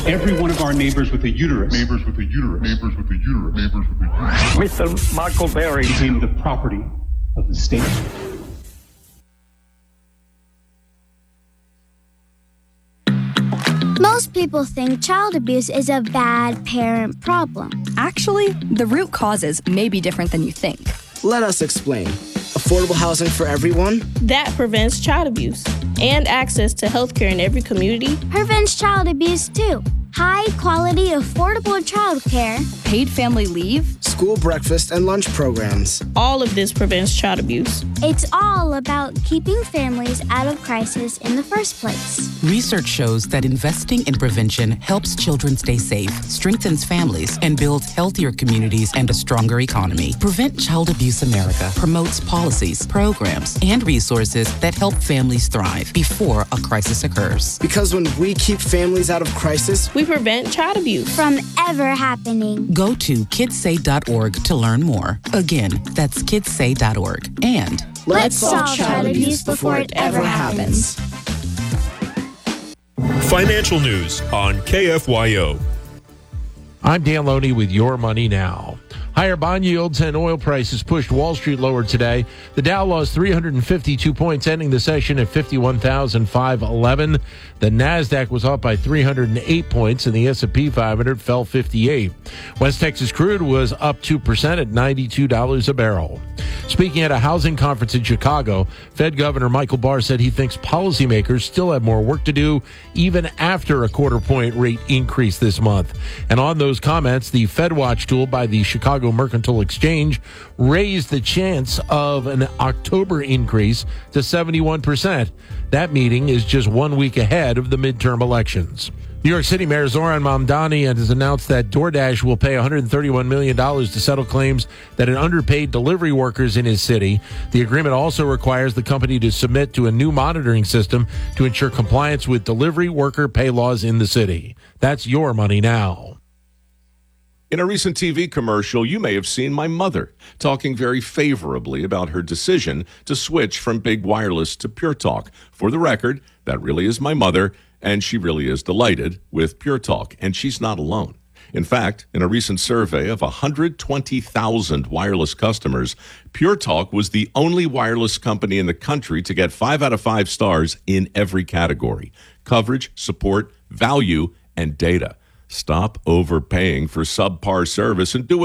every one of our neighbors with a uterus. Mr. Michael Berry became the property of the state. Most people think child abuse is a bad parent problem. Actually, the root causes may be different than you think. Let us explain. Affordable housing for everyone? That prevents child abuse. And access to health care in every community prevents child abuse too. High-quality, affordable child care. Paid family leave. School breakfast and lunch programs. All of this prevents child abuse. It's all about keeping families out of crisis in the first place. Research shows that investing in prevention helps children stay safe, strengthens families, and builds healthier communities and a stronger economy. Prevent Child Abuse America promotes policies, programs, and resources that help families thrive before a crisis occurs. Because when we keep families out of crisis, we prevent child abuse from ever happening. Go to kidssay.org to learn more. Again, that's kidssay.org. And let's solve child abuse before it ever happens. Financial news on KFYO. I'm Dan Loney with Your Money Now. Higher bond yields and oil prices pushed Wall Street lower today. The Dow lost 352 points, ending the session at 51,511. The Nasdaq was up by 308 points, and the S&P 500 fell 58. West Texas crude was up 2% at $92 a barrel. Speaking at a housing conference in Chicago, Fed Governor Michael Barr said he thinks policymakers still have more work to do even after a quarter-point rate increase this month. And on those comments, the FedWatch tool by the Chicago Mercantile Exchange raised the chance of an October increase to 71%. That meeting is just 1 week ahead of the midterm elections. New York City Mayor Zoran Mamdani has announced that DoorDash will pay $131 million to settle claims that it underpaid delivery workers in his city. The agreement also requires the company to submit to a new monitoring system to ensure compliance with delivery worker pay laws in the city. That's Your Money Now. In a recent TV commercial, you may have seen my mother talking very favorably about her decision to switch from Big Wireless to Pure Talk. For the record, that really is my mother, and she really is delighted with Pure Talk, and she's not alone. In fact, in a recent survey of 120,000 wireless customers, Pure Talk was the only wireless company in the country to get 5 out of 5 stars in every category: coverage, support, value, and data. Stop overpaying for subpar service and do it